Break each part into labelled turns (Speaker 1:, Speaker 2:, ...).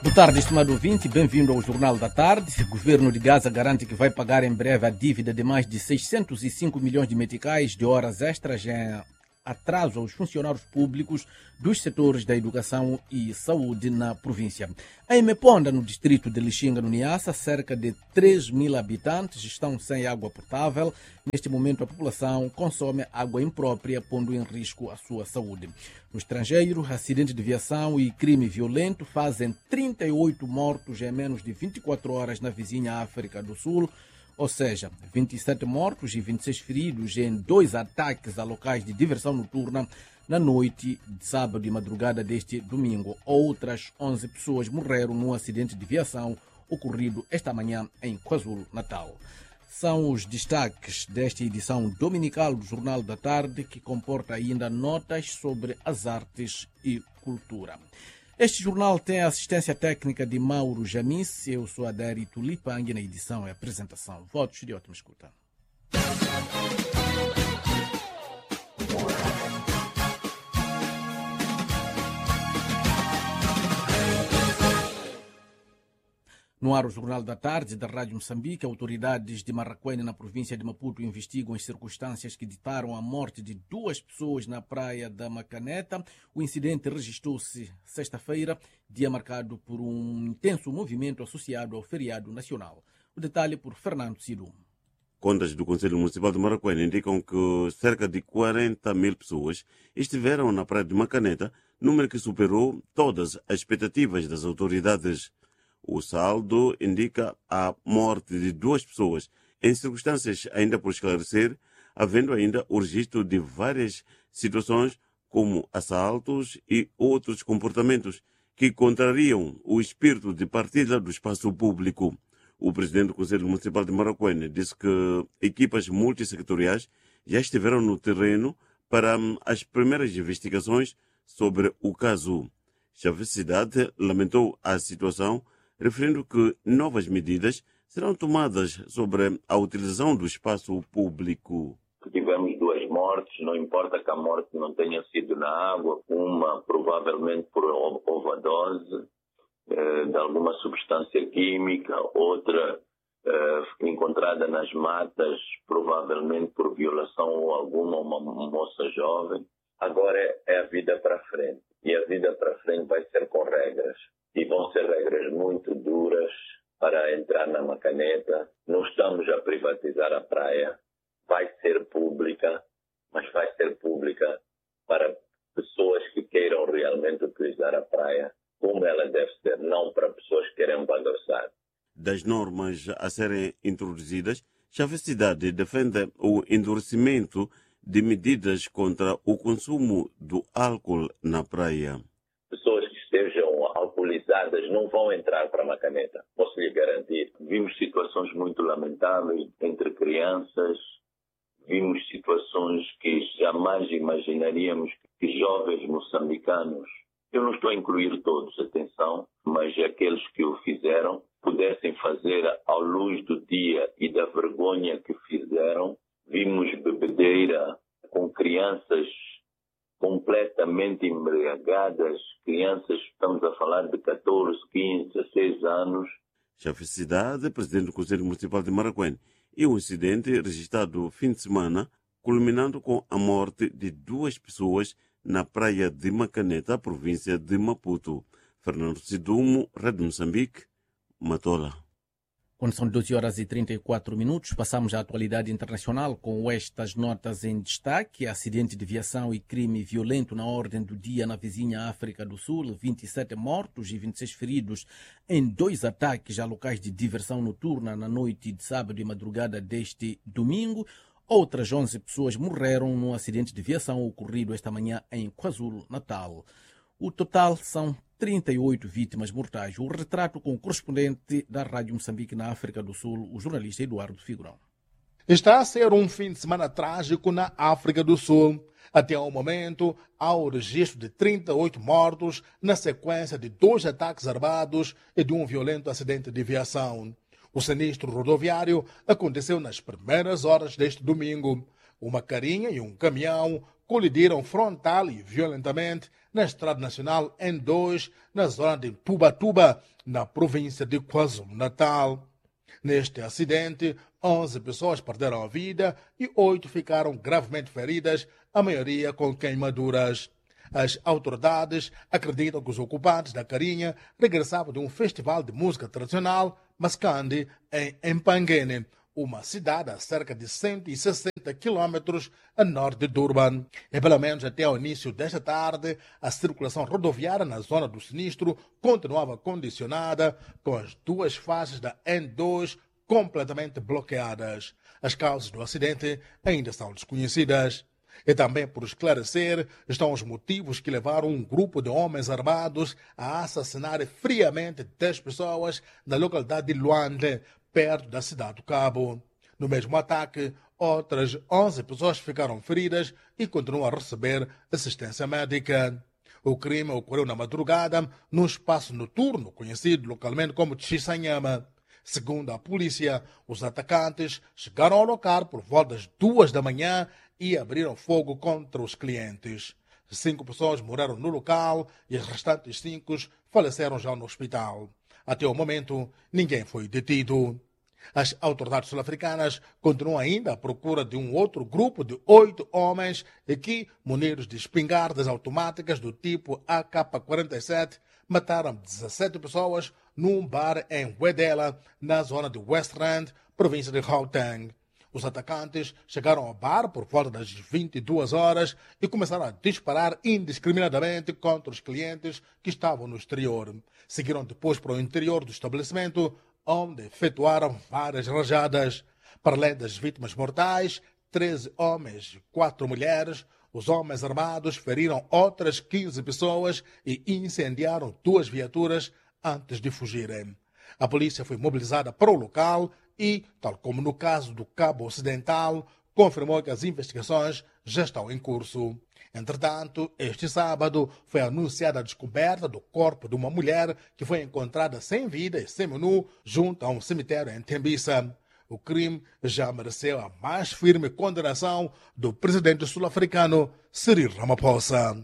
Speaker 1: Boa tarde, estimado ouvinte, bem-vindo ao Jornal da Tarde. O governo de Gaza garante que vai pagar em breve a dívida de mais de 605 milhões de meticais de horas extras em atraso aos funcionários públicos dos setores da educação e saúde na província. Em Meponda, no distrito de Lixinga, no Niassa, cerca de 3 mil habitantes estão sem água potável. Neste momento, a população consome água imprópria, pondo em risco a sua saúde. No estrangeiro, acidente de viação e crime violento fazem 38 mortos em menos de 24 horas na vizinha África do Sul, ou seja, 27 mortos e 26 feridos em 2 ataques a locais de diversão noturna na noite de sábado e madrugada deste domingo. Outras 11 pessoas morreram num acidente de viação ocorrido esta manhã em KwaZulu-Natal. São os destaques desta edição dominical do Jornal da Tarde, que comporta ainda notas sobre as artes e cultura. Este jornal tem a assistência técnica de Mauro Jamis. Eu sou Adari Tulipang na edição e apresentação. Votos de ótima escuta. No ar, o Jornal da Tarde da Rádio Moçambique, autoridades de Marraquene, na província de Maputo, investigam as circunstâncias que ditaram a morte de 2 pessoas na praia da Macaneta. O incidente registrou-se sexta-feira, dia marcado por um intenso movimento associado ao feriado nacional. O detalhe por Fernando Sidum.
Speaker 2: Contas do Conselho Municipal de Marraquene indicam que cerca de 40 mil pessoas estiveram na praia de Macaneta, número que superou todas as expectativas das autoridades. O saldo indica a morte de 2 pessoas, em circunstâncias ainda por esclarecer, havendo ainda o registro de várias situações, como assaltos e outros comportamentos que contrariam o espírito de partilha do espaço público. O presidente do Conselho Municipal de Marraquene disse que equipas multissectoriais já estiveram no terreno para as primeiras investigações sobre o caso. Chave Cidade lamentou a situação, referindo que novas medidas serão tomadas sobre a utilização do espaço público.
Speaker 3: Tivemos 2 mortes, não importa que a morte não tenha sido na água, uma provavelmente por overdose de alguma substância química, outra encontrada nas matas, provavelmente por violação ou uma moça jovem. Agora é a vida para frente, e a vida para frente vai ser com regras. E vão ser regras muito duras para entrar na Macaneta. Não estamos a privatizar a praia. Vai ser pública, mas vai ser pública para pessoas que queiram realmente utilizar a praia como ela deve ser, não para pessoas que querem bagunçar.
Speaker 2: Das normas a serem introduzidas, Chave Cidade defende o endurecimento de medidas contra o consumo do álcool na praia.
Speaker 3: Pessoas que estejam alcoolizadas não vão entrar para a Macaneta, posso lhe garantir. Vimos situações muito lamentáveis entre crianças, vimos situações que jamais imaginaríamos que jovens moçambicanos, eu não estou a incluir todos, atenção, mas aqueles que o fizeram, pudessem fazer à luz do dia e da vergonha que fizeram. Vimos bebedeira com crianças completamente embriagadas, crianças, estamos a falar de 14, 15, 16 anos.
Speaker 2: Chave Cidade, presidente do Conselho Municipal de Marraquene, e o incidente registrado fim de semana, culminando com a morte de 2 pessoas na praia de Macaneta, província de Maputo. Fernando Sidumo, Rádio Moçambique, Matola.
Speaker 1: Quando são 12 horas e 34 minutos, passamos à atualidade internacional com estas notas em destaque. Acidente de viação e crime violento na ordem do dia na vizinha África do Sul. 27 mortos e 26 feridos em 2 ataques a locais de diversão noturna na noite de sábado e madrugada deste domingo. Outras 11 pessoas morreram num acidente de viação ocorrido esta manhã em KwaZulu-Natal. O total são 38 vítimas mortais. O retrato com o correspondente da Rádio Moçambique na África do Sul, o jornalista Eduardo Figurão.
Speaker 4: Está a ser um fim de semana trágico na África do Sul. Até ao momento, há o registro de 38 mortos na sequência de 2 ataques armados e de um violento acidente de viação. O sinistro rodoviário aconteceu nas primeiras horas deste domingo. Uma carinha e um caminhão colidiram frontal e violentamente na Estrada Nacional N2, na zona de Tubatuba, na província de KwaZulu-Natal. Neste acidente, 11 pessoas perderam a vida e 8 ficaram gravemente feridas, a maioria com queimaduras. As autoridades acreditam que os ocupantes da carinha regressavam de um festival de música tradicional, Maskandi, em Mpangeni, uma cidade a cerca de 160 quilômetros a norte de Durban. E pelo menos até o início desta tarde, a circulação rodoviária na zona do sinistro continuava condicionada, com as duas faixas da N2 completamente bloqueadas. As causas do acidente ainda são desconhecidas. E também por esclarecer estão os motivos que levaram um grupo de homens armados a assassinar friamente 10 pessoas na localidade de Luande, perto da cidade do Cabo. No mesmo ataque, outras 11 pessoas ficaram feridas e continuam a receber assistência médica. O crime ocorreu na madrugada num espaço noturno conhecido localmente como Chisanyama. Segundo a polícia, os atacantes chegaram ao local por volta das 2 da manhã e abriram fogo contra os clientes. 5 pessoas morreram no local e as restantes 5 faleceram já no hospital. Até o momento, ninguém foi detido. As autoridades sul-africanas continuam ainda à procura de um outro grupo de 8 homens que, munidos de espingardas automáticas do tipo AK-47, mataram 17 pessoas num bar em Wedela, na zona de West Rand, província de Gauteng. Os atacantes chegaram ao bar por volta das 22 horas e começaram a disparar indiscriminadamente contra os clientes que estavam no exterior. Seguiram depois para o interior do estabelecimento, onde efetuaram várias rajadas. Para além das vítimas mortais, 13 homens e 4 mulheres, os homens armados feriram outras 15 pessoas e incendiaram 2 viaturas antes de fugirem. A polícia foi mobilizada para o local e, tal como no caso do Cabo Ocidental, confirmou que as investigações já estão em curso. Entretanto, este sábado foi anunciada a descoberta do corpo de uma mulher que foi encontrada sem vida e semi-nu junto a um cemitério em Tembisa. O crime já mereceu a mais firme condenação do presidente sul-africano Cyril Ramaphosa.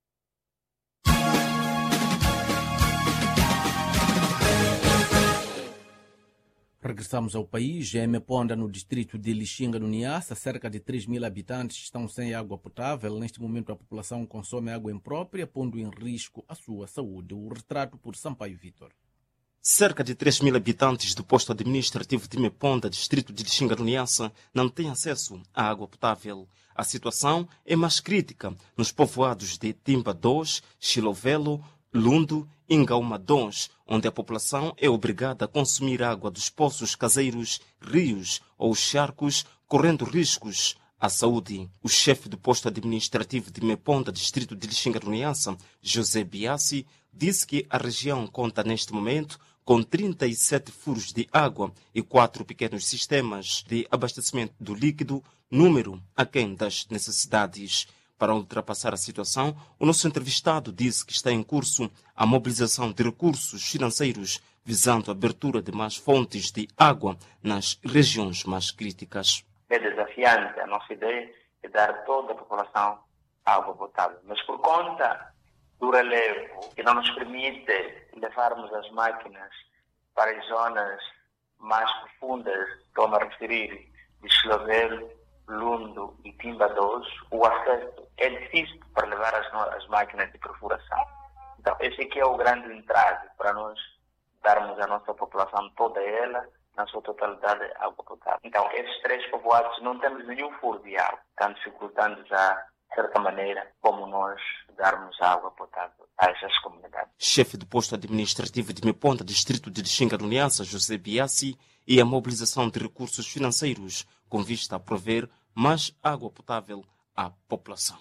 Speaker 1: Regressamos ao país. Em Meponda, no distrito de Lixinga, no Niassa, cerca de 3.000 habitantes estão sem água potável. Neste momento, a população consome água imprópria, pondo em risco a sua saúde. O retrato por Sampaio Vitor.
Speaker 5: Cerca de 3.000 habitantes do posto administrativo de Meponda, distrito de Lixinga, no Niassa, não têm acesso à água potável. A situação é mais crítica nos povoados de Timba 2, Chilovelo, Lundo e Ngaumadons, onde a população é obrigada a consumir água dos poços caseiros, rios ou charcos, correndo riscos à saúde. O chefe do posto administrativo de Meponda, distrito de Lixinga, no Niassa, José Biassi, disse que a região conta neste momento com 37 furos de água e 4 pequenos sistemas de abastecimento do líquido, número aquém das necessidades. Para ultrapassar a situação, o nosso entrevistado disse que está em curso a mobilização de recursos financeiros visando a abertura de mais fontes de água nas regiões mais críticas.
Speaker 6: É desafiante. A nossa ideia é dar a toda a população água potável, mas por conta do relevo que não nos permite levarmos as máquinas para as zonas mais profundas, estou-me a referir de Chilovelo, Lundo e Timba 2, o acesso é difícil para levar as máquinas de perfuração. Então, esse aqui é o grande entrave para nós darmos à nossa população toda ela, na sua totalidade, água potável. Então, esses 3 povoados não temos nenhum furo de água, estão dificultando já, de certa maneira, como nós darmos água potável a essas comunidades.
Speaker 5: Chefe do posto administrativo de Meponda, distrito de Lixinga, no Niassa, José Biassi, e a mobilização de recursos financeiros com vista a prover mais água potável à população.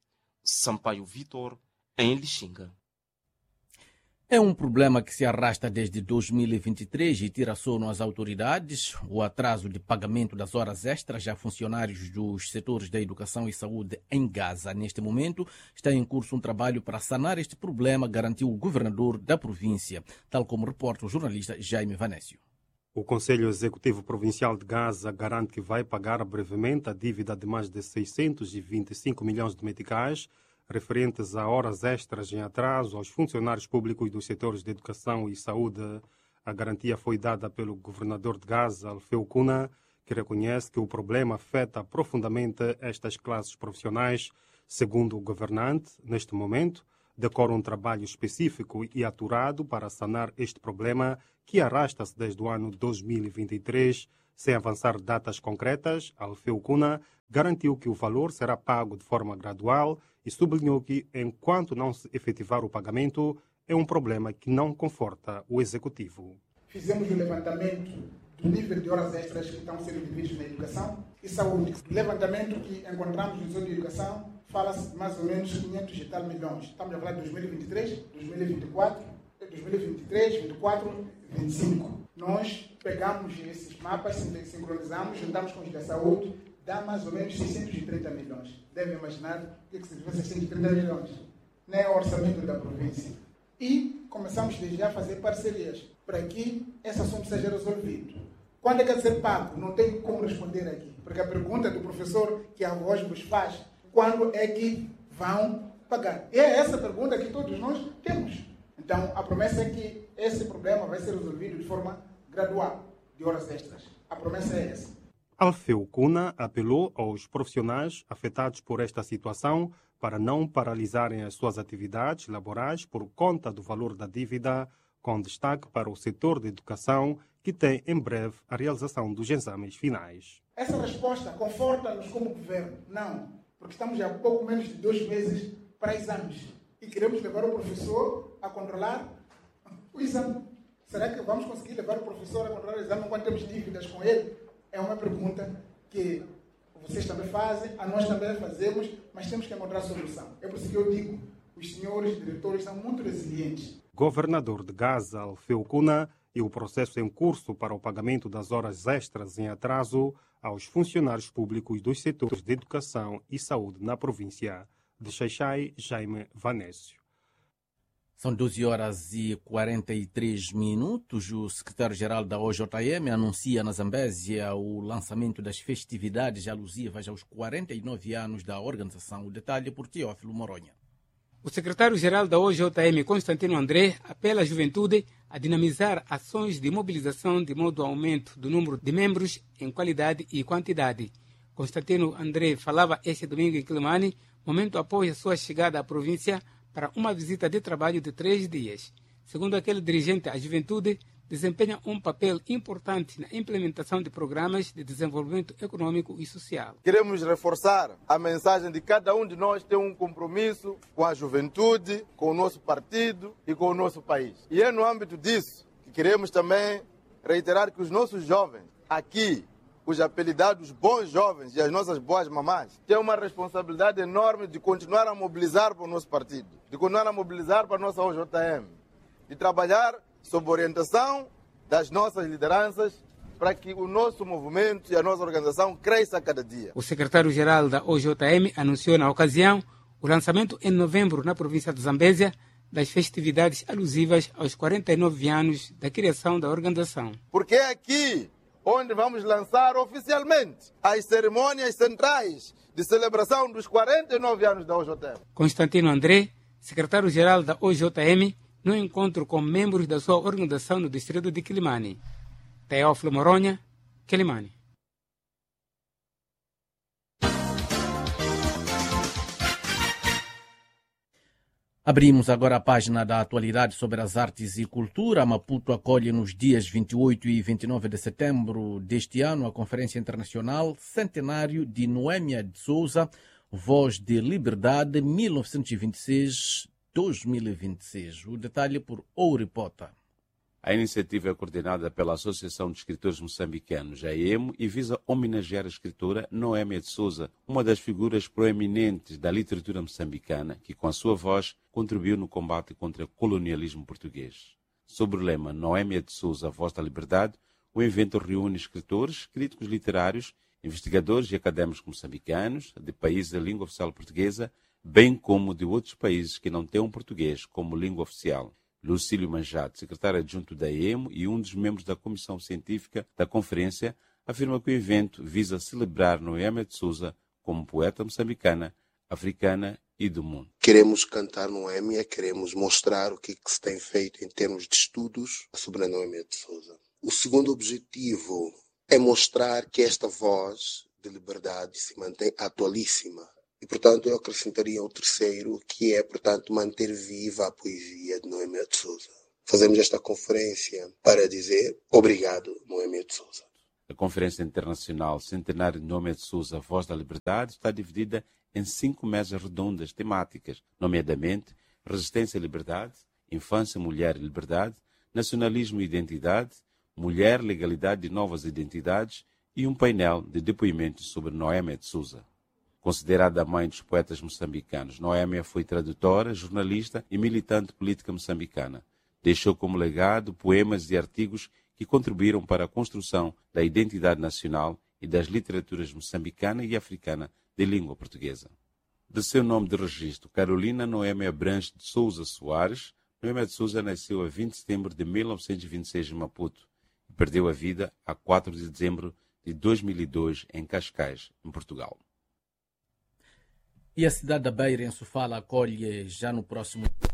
Speaker 5: Sampaio Vitor, em Lixinga.
Speaker 1: É um problema que se arrasta desde 2023 e tira sono às autoridades. O atraso de pagamento das horas extras a funcionários dos setores da educação e saúde em Gaza. Neste momento, está em curso um trabalho para sanar este problema, garantiu o governador da província, tal como reporta o jornalista Jaime Vanésio.
Speaker 7: O Conselho Executivo Provincial de Gaza garante que vai pagar brevemente a dívida de mais de 625 milhões de meticais referentes a horas extras em atraso aos funcionários públicos dos setores de educação e saúde. A garantia foi dada pelo governador de Gaza, Alfeu Kuna, que reconhece que o problema afeta profundamente estas classes profissionais. Segundo o governante, neste momento, decorre um trabalho específico e aturado para sanar este problema que arrasta-se desde o ano 2023. Sem avançar datas concretas, Alfeu Kuna garantiu que o valor será pago de forma gradual e sublinhou que, enquanto não se efetivar o pagamento, é um problema que não conforta o Executivo.
Speaker 8: Fizemos o levantamento do nível de horas extras que estão sendo devidas na educação e saúde. O levantamento que encontramos no setor de educação fala-se de mais ou menos 500 e tal milhões. Estamos a falar de 2023, 2024, 2023, 2024, 2025. Nós pegamos esses mapas, sincronizamos, juntamos com os da saúde, dá mais ou menos 630 milhões. Devem imaginar o que significa 630 milhões. Não é o orçamento da província. E começamos desde já a fazer parcerias para que esse assunto seja resolvido. Quando é que é de ser pago? Não tenho como responder aqui, porque a pergunta do professor que a voz vos faz, quando é que vão pagar? E é essa pergunta que todos nós temos. Então, a promessa é que esse problema vai ser resolvido de forma gradual, de horas extras. A promessa é essa.
Speaker 7: Alfeu Kuna apelou aos profissionais afetados por esta situação para não paralisarem as suas atividades laborais por conta do valor da dívida, com destaque para o setor de educação, que tem em breve a realização dos exames finais.
Speaker 8: Essa resposta conforta-nos como governo? Não, porque estamos há pouco menos de 2 meses para exames e queremos levar o professor a controlar o exame. Será que vamos conseguir levar o professor a controlar o exame enquanto temos dívidas com ele? É uma pergunta que vocês também fazem, a nós também fazemos, mas temos que encontrar solução. É por isso que eu digo, os senhores diretores são muito resilientes.
Speaker 7: Governador de Gaza, Alfeu Kuna, e o processo em curso para o pagamento das horas extras em atraso aos funcionários públicos dos setores de educação e saúde na província de Xai-Xai, Jaime Vanécio.
Speaker 1: São 12 horas e 43 minutos. O secretário-geral da OJM anuncia na Zambésia o lançamento das festividades alusivas aos 49 anos da organização. O detalhe por Teófilo Moronha.
Speaker 9: O secretário-geral da OJM, Constantino André, apela à juventude a dinamizar ações de mobilização de modo ao aumento do número de membros em qualidade e quantidade. Constantino André falava este domingo em Quilimane, momento após a sua chegada à província para uma visita de trabalho de 3 dias. Segundo aquele dirigente, a juventude desempenha um papel importante na implementação de programas de desenvolvimento econômico e social.
Speaker 10: Queremos reforçar a mensagem de cada um de nós ter um compromisso com a juventude, com o nosso partido e com o nosso país. E é no âmbito disso que queremos também reiterar que os nossos jovens aqui, os apelidados bons jovens e as nossas boas mamás, têm uma responsabilidade enorme de continuar a mobilizar para o nosso partido, de continuar a mobilizar para a nossa OJM, de trabalhar sob orientação das nossas lideranças para que o nosso movimento e a nossa organização cresça a cada dia.
Speaker 9: O secretário-geral da OJM anunciou na ocasião o lançamento em novembro na província de Zambésia das festividades alusivas aos 49 anos da criação da organização.
Speaker 10: Porque é aqui onde vamos lançar oficialmente as cerimônias centrais de celebração dos 49 anos da OJM.
Speaker 9: Constantino André, secretário-geral da OJM, no encontro com membros da sua organização no distrito de Quilimane. Teófilo Moronha, Quilimane.
Speaker 1: Abrimos agora a página da atualidade sobre as artes e cultura. Maputo acolhe nos dias 28 e 29 de setembro deste ano a Conferência Internacional Centenário de Noémia de Souza, Voz de Liberdade 1926-2026. O detalhe por Ouripota.
Speaker 11: A iniciativa é coordenada pela Associação de Escritores Moçambicanos, a EMO, e visa homenagear a escritora Noémia de Souza, uma das figuras proeminentes da literatura moçambicana, que com a sua voz contribuiu no combate contra o colonialismo português. Sob o lema Noémia de Souza, Voz da Liberdade, o evento reúne escritores, críticos literários, investigadores e académicos moçambicanos, de países de língua oficial portuguesa, bem como de outros países que não têm um português como língua oficial. Lucílio Manjate, secretário adjunto da EMO e um dos membros da comissão científica da conferência, afirma que o evento visa celebrar Noémia de Souza como poeta moçambicana, africana e do mundo.
Speaker 12: Queremos cantar Noémia, queremos mostrar o que se tem feito em termos de estudos sobre a Noémia de Souza. O segundo objetivo é mostrar que esta voz de liberdade se mantém atualíssima. E, portanto, eu acrescentaria o terceiro, que é, portanto, manter viva a poesia de Noémia de Souza. Fazemos esta conferência para dizer obrigado, Noémia de Souza.
Speaker 11: A Conferência Internacional Centenário de Noémia de Souza, Voz da Liberdade, está dividida em 5 mesas redondas temáticas, nomeadamente Resistência e Liberdade, Infância, Mulher e Liberdade, Nacionalismo e Identidade, Mulher, Legalidade e Novas Identidades e um painel de depoimentos sobre Noémia de Souza. Considerada a mãe dos poetas moçambicanos, Noémia foi tradutora, jornalista e militante política moçambicana. Deixou como legado poemas e artigos que contribuíram para a construção da identidade nacional e das literaturas moçambicana e africana de língua portuguesa. De seu nome de registro, Carolina Noémia Branche de Souza Soares, Noémia de Souza nasceu a 20 de setembro de 1926 em Maputo e perdeu a vida a 4 de dezembro de 2002 em Cascais, em Portugal.
Speaker 1: E a cidade da Beira, em Sofala, acolhe já no próximo